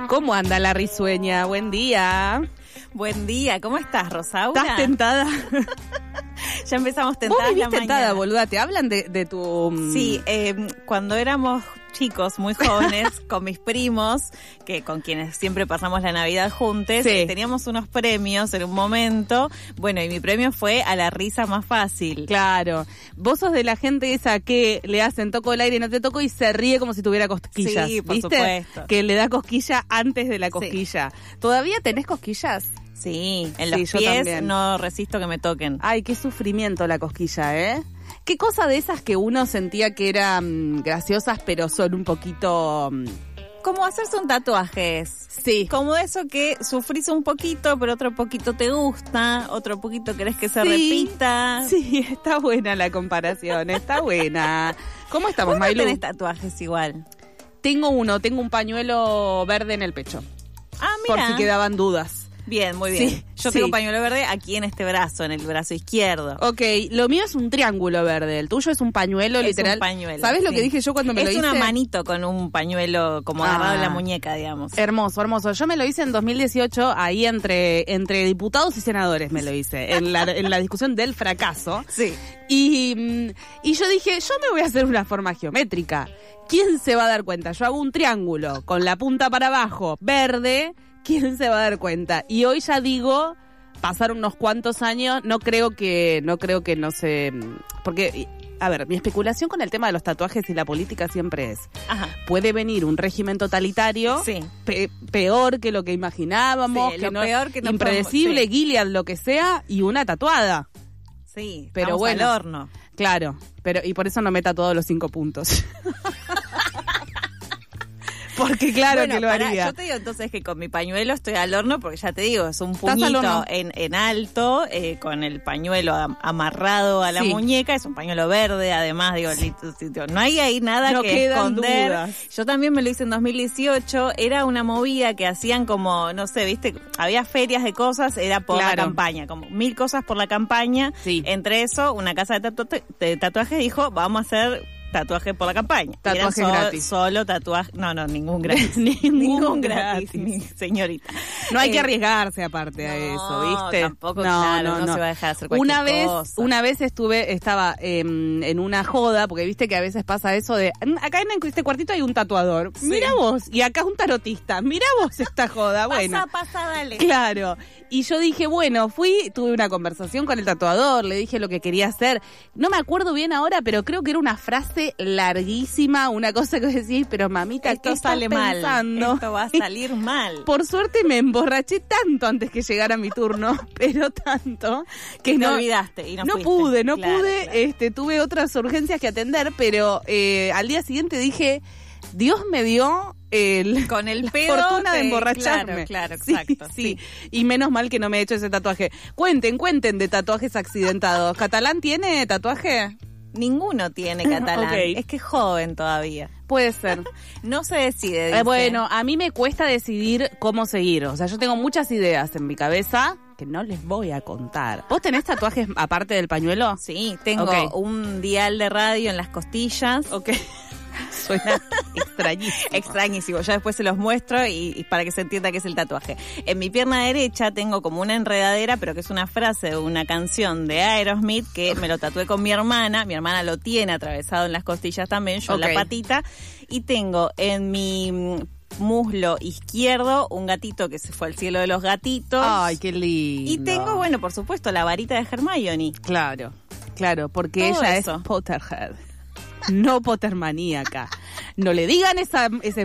¿Cómo anda la risueña? Buen día. Buen día, ¿cómo estás, Rosaura? ¿Estás tentada? Ya empezamos tentadas. Vos vivís la tentada, mañana. boluda. ¿Te hablan de tu...? Sí, cuando éramos chicos, muy jóvenes, con mis primos, que con quienes siempre pasamos la Navidad juntos, Sí. teníamos unos premios en un momento. Bueno, y mi premio fue a la risa más fácil. Claro. Vos sos de la gente esa que le hacen toco el aire y no te toco y se ríe como si tuviera cosquillas. Sí, por ¿viste? supuesto. Que le da cosquilla antes de la cosquilla. ¿Todavía tenés cosquillas? Sí, en Sí, los yo pies también. no resisto que me toquen. Ay, qué sufrimiento la cosquilla, ¿eh? Qué cosa de esas que uno sentía que eran graciosas, pero son un poquito... Como hacerse un tatuaje es. Sí. Como eso que sufrís un poquito, pero otro poquito te gusta, otro poquito querés que se Sí. repita. Sí, está buena la comparación, está buena. ¿Cómo estamos, ¿Vos no Mailu? tenés tatuajes igual? Tengo un pañuelo verde en el pecho, Ah, por mira. si quedaban dudas. Bien, muy bien. Sí, Yo sí. tengo pañuelo verde aquí en este brazo, en el brazo izquierdo. Ok, lo mío es un triángulo verde, el tuyo es un pañuelo, Es literal. un pañuelo, ¿Sabes lo sí. que dije yo cuando me lo Es hice? una manito con un pañuelo como agarrado en la muñeca, digamos. Hermoso, hermoso. Yo me lo hice en 2018, ahí entre diputados y senadores me lo hice, en la discusión del fracaso. Sí. Y yo dije, yo me voy a hacer una forma geométrica. ¿Quién se va a dar cuenta? Yo hago un triángulo con la punta para abajo, verde. ¿Quién se va a dar cuenta? Y hoy ya digo, pasaron unos cuantos años, no creo que no se... Porque, a ver, mi especulación con el tema de los tatuajes y la política siempre es, Ajá. puede venir un régimen totalitario, Sí. peor que lo que imaginábamos, Sí, que lo no, peor que no impredecible, podemos- sí. Gilead, lo que sea, y una tatuada. Sí, Pero estamos bueno. al horno. Claro, y por eso no me tatuado los 5 puntos. Porque claro Bueno, que lo pará, haría. yo te digo entonces que con mi pañuelo estoy al horno porque ya te digo, es un ¿Estás al puñito horno? en alto, con el pañuelo amarrado a la Sí. muñeca, es un pañuelo verde, además, digo, no hay ahí nada No que quedan esconder. dudas. Yo también me lo hice en 2018, era una movida que hacían como, no sé, viste, había ferias de cosas, era por la Claro. campaña, como 1000 cosas por la campaña. Sí. Entre eso, una casa de tatuajes dijo, vamos a hacer tatuaje por la campaña. Y eran Tatuajes gratis. Solo tatuaje, no, ningún gratis. Ningún gratis, gratis. señorita. No hay que Eh, arriesgarse aparte a eso, ¿viste? tampoco, claro, no se va a dejar hacer cualquier cosa. Una vez estaba en una joda, porque viste que a veces pasa eso de, acá en este cuartito hay un tatuador, Sí. mira vos, y acá un tarotista, mira vos esta joda, bueno. Pasa, dale. Claro, y yo dije, bueno, tuve una conversación con el tatuador, le dije lo que quería hacer, no me acuerdo bien ahora, pero creo que era una frase larguísima, una cosa que decís, pero mamita, ¿qué Esto estás sale mal. pensando? Esto va a salir mal. Por suerte me emborraché tanto antes que llegara mi turno, pero tanto que Te no olvidaste y no fuiste. pude, Claro, claro. tuve otras urgencias que atender, pero al día siguiente dije, Dios me dio Con el la pedo fortuna de te- emborracharme. Claro, Sí, exacto. sí. Y menos mal que no me he hecho ese tatuaje. Cuenten de tatuajes accidentados. ¿Catalán tiene tatuaje? Ninguno tiene catalán. Ok. Es que es joven todavía. Puede ser. No se decide. dice. Bueno, a mí me cuesta decidir cómo seguir. O sea, yo tengo muchas ideas en mi cabeza que no les voy a contar. ¿Vos tenés tatuajes aparte del pañuelo? Sí, tengo Ok. un dial de radio en las costillas. Ok. Suena extrañísimo. Extrañísimo, ya después se los muestro y para que se entienda qué es el tatuaje. En mi pierna derecha tengo como una enredadera, pero que es una frase de una canción de Aerosmith que me lo tatué con mi hermana lo tiene atravesado en las costillas también, yo en Ok. la patita, y tengo en mi muslo izquierdo un gatito que se fue al cielo de los gatitos. Ay, qué lindo. Y tengo, bueno, por supuesto, la varita de Hermione. Claro, porque Todo ella eso. es Potterhead. No Pottermaníaca. No le digan ese